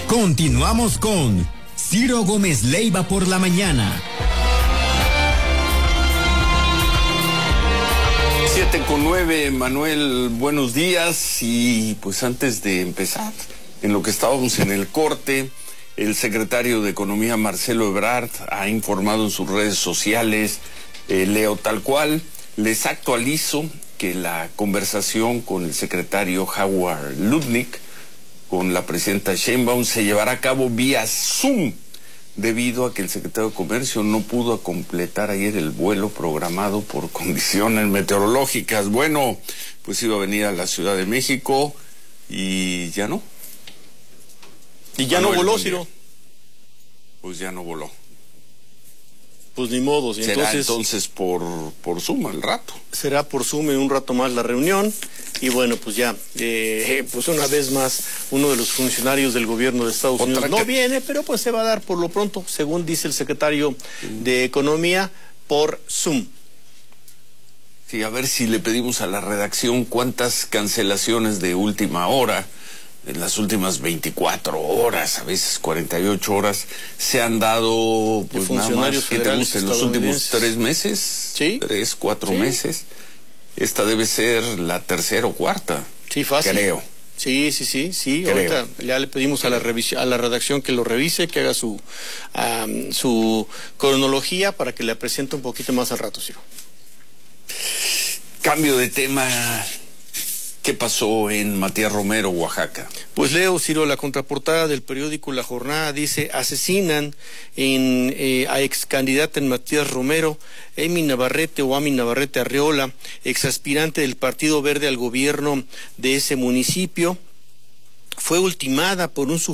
Continuamos con Ciro Gómez Leiva por la mañana. 7:09, Manuel, buenos días. Y pues antes de empezar, en lo que estábamos en el corte, el secretario de Economía, Marcelo Ebrard, ha informado en sus redes sociales, leo tal cual, les actualizo que la conversación con el secretario Howard Lutnick, con la presidenta Sheinbaum, se llevará a cabo vía Zoom, debido a que el secretario de Comercio no pudo completar ayer el vuelo programado por condiciones meteorológicas. Bueno, pues iba a venir a la Ciudad de México y ya no. Y ya no voló, Ciro. Pues ya no voló. Pues ni modo. Será entonces por Zoom al rato. Será por Zoom en un rato más la reunión. Y bueno, pues ya, pues una vez más, uno de los funcionarios del gobierno de Estados Unidos no viene, pero pues se va a dar por lo pronto, según dice el secretario de Economía, por Zoom. Sí, a ver si le pedimos a la redacción cuántas cancelaciones de última hora, en las últimas 24 horas, a veces 48 horas, se han dado, pues funcionarios federales en los últimos 3 meses, ¿sí? 3, 4 meses. Esta debe ser la tercera o cuarta. Sí, fácil. Creo. Sí. Creo. Ahorita ya le pedimos a la redacción que lo revise, que haga su cronología para que le presente un poquito más al rato, Ciro. Cambio de tema. ¿Qué pasó en Matías Romero, Oaxaca? Pues leo, Ciro, la contraportada del periódico La Jornada dice: asesinan a ex candidata en Matías Romero, Amy Navarrete Arreola, ex aspirante del Partido Verde al gobierno de ese municipio. Fue ultimada por un